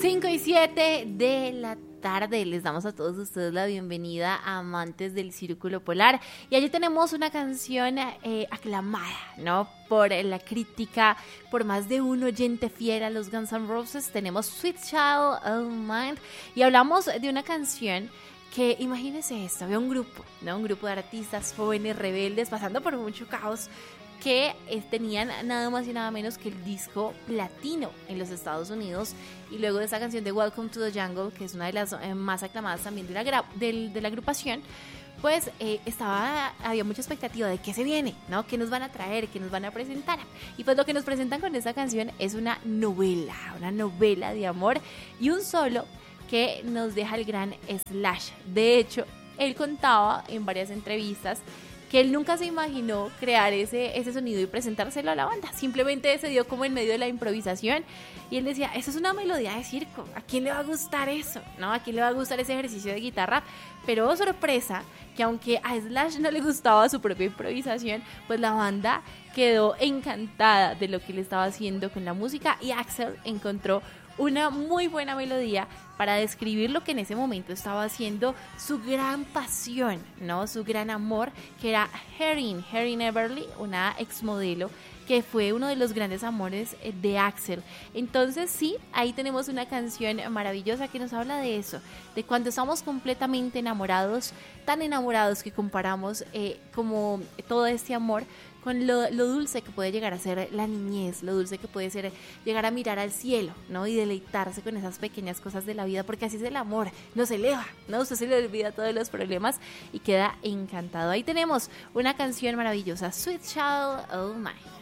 5:07 de la tarde. Les damos a todos ustedes la bienvenida a Amantes del Círculo Polar. Y allí tenemos una canción aclamada, ¿no? Por la crítica, por más de un oyente fiel a los Guns N' Roses. Tenemos Sweet Child of Mine. Y hablamos de una canción que, imagínense esto, había un grupo, ¿no? Un grupo de artistas jóvenes, rebeldes, pasando por mucho caos, que tenían nada más y nada menos que el disco platino en los Estados Unidos. Y luego de esa canción de Welcome to the Jungle, que es una de las más aclamadas también de la agrupación, pues había mucha expectativa de qué se viene, ¿no? ¿Qué nos van a traer? ¿Qué nos van a presentar? Y pues lo que nos presentan con esa canción es una novela de amor y un solo que nos deja el gran Slash. De hecho, él contaba en varias entrevistas que él nunca se imaginó crear ese sonido y presentárselo a la banda. Simplemente se dio como en medio de la improvisación y él decía, eso es una melodía de circo, ¿a quién le va a gustar eso? ¿No? ¿A quién le va a gustar ese ejercicio de guitarra? Pero oh, sorpresa, que aunque a Slash no le gustaba su propia improvisación, pues la banda quedó encantada de lo que él estaba haciendo con la música y Axl encontró una muy buena melodía para describir lo que en ese momento estaba haciendo su gran pasión, ¿no? Su gran amor, que era Erin Everly, una exmodelo que fue uno de los grandes amores de Axl. Entonces sí, ahí tenemos una canción maravillosa que nos habla de eso, de cuando estamos completamente enamorados, tan enamorados que comparamos como todo este amor con lo dulce que puede llegar a ser la niñez, lo dulce que puede ser llegar a mirar al cielo, ¿no? Y deleitarse con esas pequeñas cosas de la vida, porque así es el amor, nos eleva, ¿no? Usted se le olvida todos los problemas y queda encantado. Ahí tenemos una canción maravillosa, Sweet Child of Mine.